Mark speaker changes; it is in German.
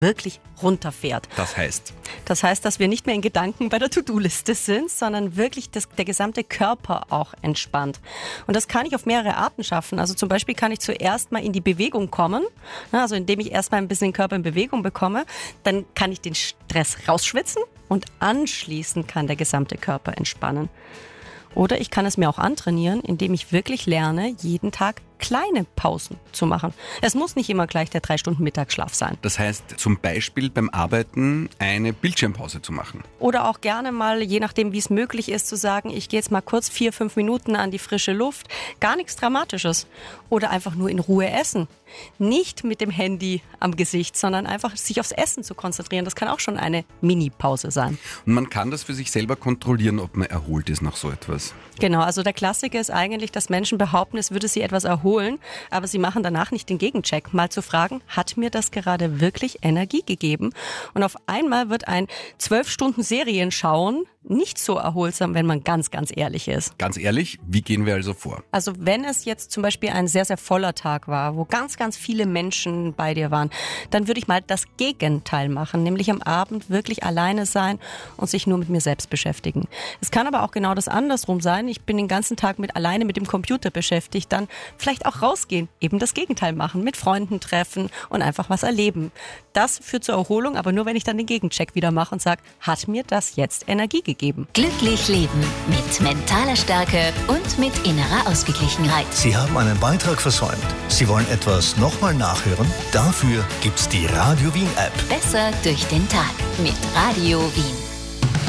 Speaker 1: wirklich runterfährt.
Speaker 2: Das heißt,
Speaker 1: dass wir nicht mehr in Gedanken bei der To-Do-Liste sind, sondern wirklich der gesamte Körper auch entspannt. Und das kann ich auf mehrere Arten schaffen. Also zum Beispiel kann ich zuerst mal in die Bewegung kommen, also indem ich erst mal ein bisschen den Körper in Bewegung bekomme, dann kann ich den Stress rausschwitzen und anschließend kann der gesamte Körper entspannen. Oder ich kann es mir auch antrainieren, indem ich wirklich lerne, jeden Tag kleine Pausen zu machen. Es muss nicht immer gleich der 3 Stunden Mittagsschlaf sein.
Speaker 2: das heißt zum Beispiel beim Arbeiten eine Bildschirmpause zu machen.
Speaker 1: Oder auch gerne mal, je nachdem wie es möglich ist, zu sagen, ich gehe jetzt mal kurz 4-5 Minuten an die frische Luft. Gar nichts Dramatisches. Oder einfach nur in Ruhe essen. Nicht mit dem Handy am Gesicht, sondern einfach sich aufs Essen zu konzentrieren. Das kann auch schon eine Mini-Pause sein.
Speaker 2: Und man kann das für sich selber kontrollieren, ob man erholt ist nach so etwas.
Speaker 1: Genau, also der Klassiker ist eigentlich, dass Menschen behaupten, es würde sie etwas erholen, aber sie machen danach nicht den Gegencheck. Mal zu fragen, hat mir das gerade wirklich Energie gegeben? Und auf einmal wird ein 12 Stunden Serien schauen nicht so erholsam, wenn man ganz, ganz ehrlich ist.
Speaker 2: Ganz ehrlich, wie gehen wir also vor?
Speaker 1: Also wenn es jetzt zum Beispiel ein sehr, sehr voller Tag war, wo ganz, ganz viele Menschen bei dir waren, dann würde ich mal das Gegenteil machen, nämlich am Abend wirklich alleine sein und sich nur mit mir selbst beschäftigen. Es kann aber auch genau das andersrum sein. Ich bin den ganzen Tag alleine mit dem Computer beschäftigt, dann vielleicht auch rausgehen, eben das Gegenteil machen, mit Freunden treffen und einfach was erleben. Das führt zur Erholung, aber nur wenn ich dann den Gegencheck wieder mache und sage, hat mir das jetzt Energie gegeben?
Speaker 3: Glücklich leben mit mentaler Stärke und mit innerer Ausgeglichenheit.
Speaker 4: Sie haben einen Beitrag versäumt. Sie wollen etwas nochmal nachhören? Dafür gibt's die Radio Wien App.
Speaker 3: Besser durch den Tag mit Radio Wien.